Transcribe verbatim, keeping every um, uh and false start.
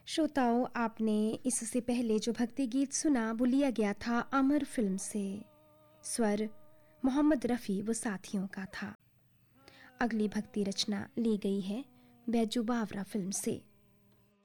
श्रोताओं, आपने इससे पहले जो भक्ति गीत सुना वो लिया गया था अमर फिल्म से। स्वर मोहम्मद रफ़ी व साथियों का था। अगली भक्ति रचना ली गई है बैजू बावरा फिल्म से।